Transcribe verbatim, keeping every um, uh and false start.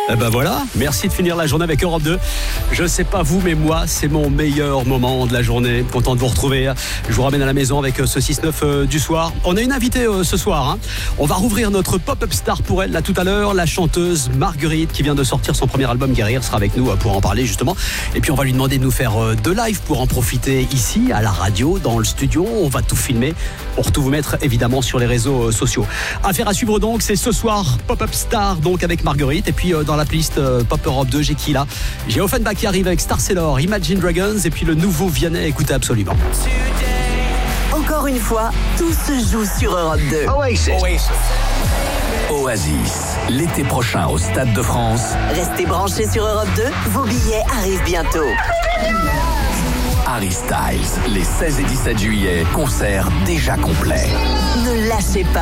Eh ben voilà, merci de finir la journée avec Europe deux. Je sais pas vous, mais moi, c'est mon meilleur moment de la journée. Content de vous retrouver. Je vous ramène à la maison avec ce six neuf du soir. On a une invitée ce soir. Hein. On va rouvrir notre pop-up star pour elle là tout à l'heure. La chanteuse Marguerite qui vient de sortir son premier album Guérir sera avec nous pour en parler justement. Et puis on va lui demander de nous faire deux lives pour en profiter ici à la radio, dans le studio. On va tout filmer pour tout vous mettre évidemment sur les réseaux sociaux. Affaire à suivre donc, c'est ce soir pop-up star donc avec Marguerite. Et puis dans la playlist euh, Pop Europe deux, j'ai qui là ? J'ai Offenbach qui arrive avec Star Sailor, Imagine Dragons et puis le nouveau Vianney, écoutez absolument. Encore une fois, tout se joue sur Europe deux. Oasis. Oasis. Oasis, l'été prochain au Stade de France. Restez branchés sur Europe deux, vos billets arrivent bientôt. Harry Styles, les seize et dix-sept juillet, concert déjà complet. Ne lâchez pas